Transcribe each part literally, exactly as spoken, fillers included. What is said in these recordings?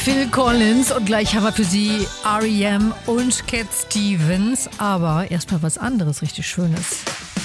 Phil Collins und gleich haben wir für Sie R E M und Cat Stevens, aber erstmal was anderes richtig Schönes.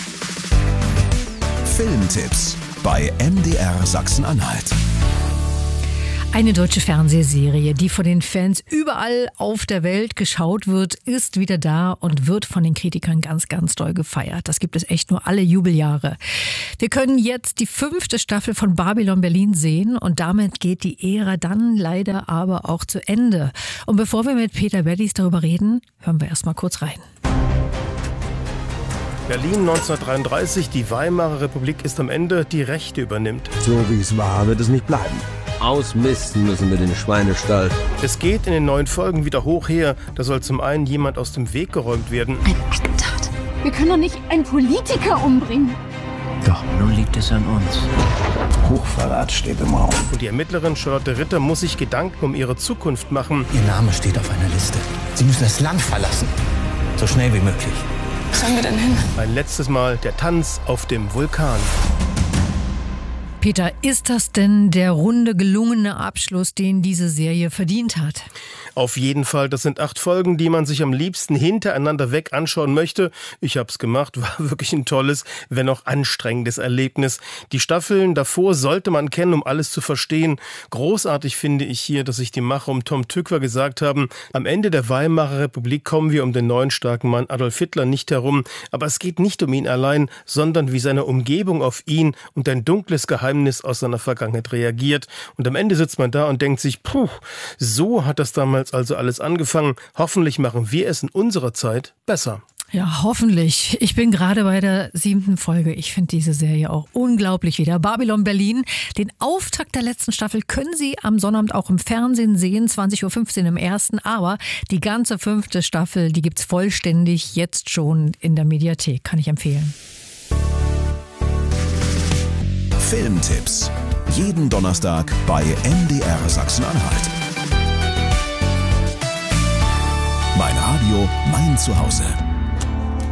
Filmtipps bei M D R Sachsen-Anhalt. Eine deutsche Fernsehserie, die von den Fans überall auf der Welt geschaut wird, ist wieder da und wird von den Kritikern ganz, ganz doll gefeiert. Das gibt es echt nur alle Jubeljahre. Wir können jetzt die fünfte Staffel von Babylon Berlin sehen und damit geht die Ära dann leider aber auch zu Ende. Und bevor wir mit Peter Bellis darüber reden, hören wir erst mal kurz rein. Berlin neunzehnhundertdreiunddreißig, die Weimarer Republik ist am Ende, die Rechte übernimmt. So wie es war, wird es nicht bleiben. Ausmisten müssen wir den Schweinestall. Es geht in den neuen Folgen wieder hoch her. Da soll zum einen jemand aus dem Weg geräumt werden. Ein Attentat. Wir können doch nicht einen Politiker umbringen. Doch, nun liegt es an uns. Hochverrat steht im Raum. Und die Ermittlerin Charlotte Ritter muss sich Gedanken um ihre Zukunft machen. Ihr Name steht auf einer Liste. Sie müssen das Land verlassen. So schnell wie möglich. Wo sollen wir denn hin? Ein letztes Mal der Tanz auf dem Vulkan. Peter, ist das denn der runde, gelungene Abschluss, den diese Serie verdient hat? Auf jeden Fall, das sind acht Folgen, die man sich am liebsten hintereinander weg anschauen möchte. Ich hab's gemacht, war wirklich ein tolles, wenn auch anstrengendes Erlebnis. Die Staffeln davor sollte man kennen, um alles zu verstehen. Großartig finde ich hier, dass sich die Macher um Tom Tykwer gesagt haben, am Ende der Weimarer Republik kommen wir um den neuen starken Mann Adolf Hitler nicht herum. Aber es geht nicht um ihn allein, sondern wie seine Umgebung auf ihn und ein dunkles Geheimnis aus seiner Vergangenheit reagiert. Und am Ende sitzt man da und denkt sich, puh, so hat das damals also alles angefangen. Hoffentlich machen wir es in unserer Zeit besser. Ja, hoffentlich. Ich bin gerade bei der siebten Folge. Ich finde diese Serie auch unglaublich wieder. Babylon Berlin. Den Auftakt der letzten Staffel können Sie am Sonnabend auch im Fernsehen sehen, zwanzig Uhr fünfzehn im ersten. Aber die ganze fünfte Staffel, die gibt's vollständig jetzt schon in der Mediathek. Kann ich empfehlen. Filmtipps. Jeden Donnerstag bei M D R Sachsen-Anhalt. Mein Radio, mein Zuhause.